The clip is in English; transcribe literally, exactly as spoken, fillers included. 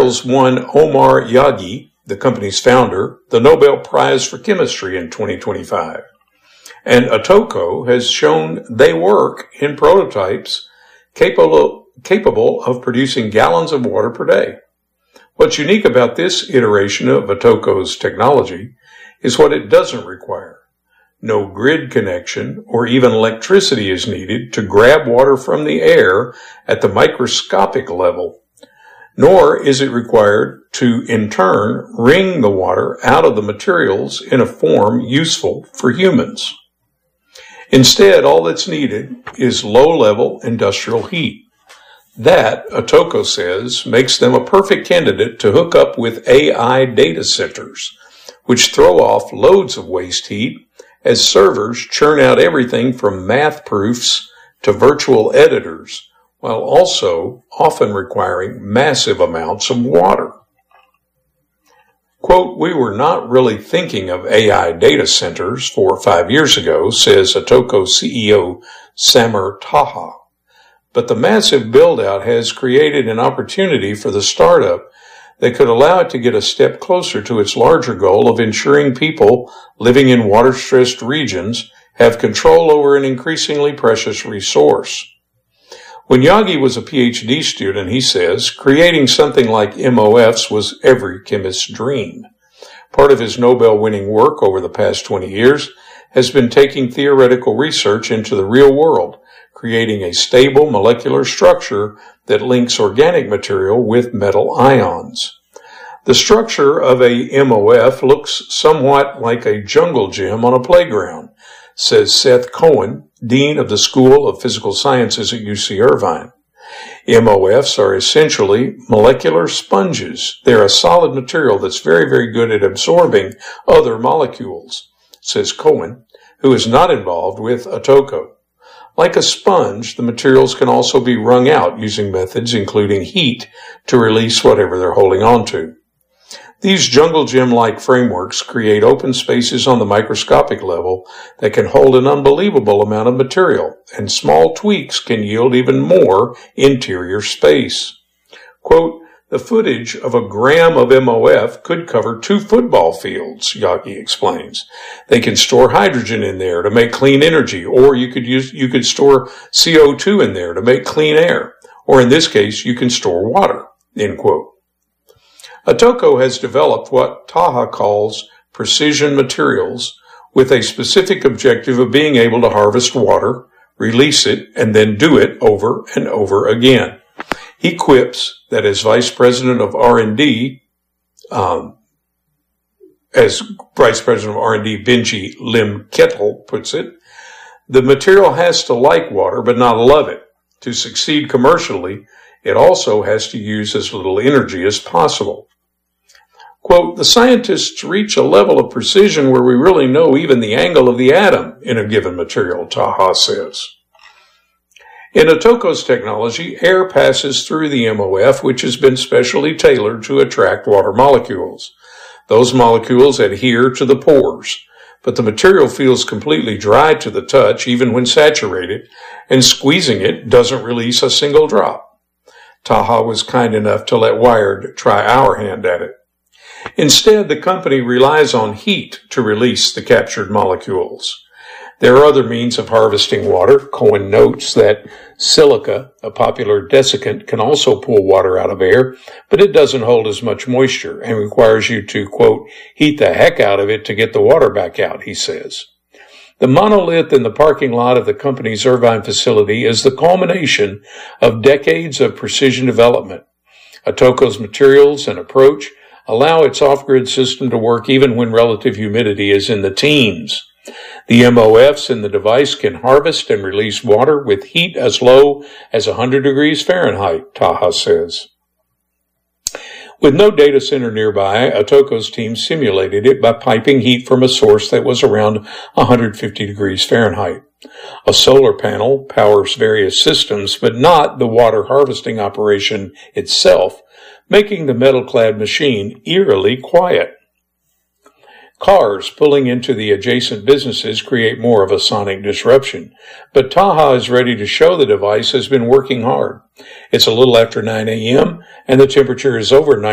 materials won Omar Yaghi, the company's founder, the Nobel Prize for Chemistry in twenty twenty-five. And Atoko has shown they work in prototypes capable, capable of producing gallons of water per day. What's unique about this iteration of Atoko's technology is what it doesn't require. No grid connection or even electricity is needed to grab water from the air at the microscopic level, nor is it required to, in turn, wring the water out of the materials in a form useful for humans. Instead, all that's needed is low-level industrial heat. That, Atoko says, makes them a perfect candidate to hook up with A I data centers, which throw off loads of waste heat as servers churn out everything from math proofs to virtual editors, while also often requiring massive amounts of water. Quote, we were not really thinking of A I data centers four or five years ago, says Atoko C E O Samer Taha. But the massive build-out has created an opportunity for the startup that could allow it to get a step closer to its larger goal of ensuring people living in water-stressed regions have control over an increasingly precious resource. When Yaghi was a P H D student, he says, creating something like M O Fs was every chemist's dream. Part of his Nobel-winning work over the past twenty years has been taking theoretical research into the real world, creating a stable molecular structure that links organic material with metal ions. The structure of a M O F looks somewhat like a jungle gym on a playground, says Seth Cohen, Dean of the School of Physical Sciences at U C Irvine. M O Fs are essentially molecular sponges. They're a solid material that's very, very good at absorbing other molecules, says Cohen, who is not involved with Atoko. Like a sponge, the materials can also be wrung out using methods including heat to release whatever they're holding on to. These jungle gym-like frameworks create open spaces on the microscopic level that can hold an unbelievable amount of material, and small tweaks can yield even more interior space. Quote, the footage of a gram of M O F could cover two football fields, Yaghi explains. They can store hydrogen in there to make clean energy, or you could use, you could store C O two in there to make clean air, or in this case, you can store water, end quote. Atoko has developed what Taha calls precision materials with a specific objective of being able to harvest water, release it, and then do it over and over again. He quips that as Vice President of R and D, um, as Vice President of R and D Benji Lim Kettle puts it, the material has to like water but not love it. To succeed commercially, it also has to use as little energy as possible. Quote, the scientists reach a level of precision where we really know even the angle of the atom in a given material, Taha says. In Atoko's technology, air passes through the M O F, which has been specially tailored to attract water molecules. Those molecules adhere to the pores, but the material feels completely dry to the touch even when saturated, and squeezing it doesn't release a single drop. Taha was kind enough to let Wired try our hand at it. Instead, the company relies on heat to release the captured molecules. There are other means of harvesting water. Cohen notes that silica, a popular desiccant, can also pull water out of air, but it doesn't hold as much moisture and requires you to, quote, heat the heck out of it to get the water back out, he says. The monolith in the parking lot of the company's Irvine facility is the culmination of decades of precision development. Atoko's materials and approach allow its off-grid system to work even when relative humidity is in the teens. The M O Fs in the device can harvest and release water with heat as low as one hundred degrees Fahrenheit, Taha says. With no data center nearby, Atoko's team simulated it by piping heat from a source that was around one hundred fifty degrees Fahrenheit. A solar panel powers various systems, but not the water harvesting operation itself, making the metal-clad machine eerily quiet. Cars pulling into the adjacent businesses create more of a sonic disruption, but Taha is ready to show the device has been working hard. It's a little after nine a.m., and the temperature is over ninety